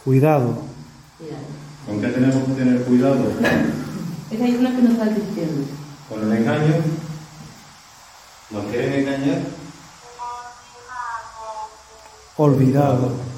Cuidado. ¿Con qué tenemos que tener cuidado? Esa es una que nos está diciendo. Con el engaño. ¿Nos quieren engañar? Olvidado.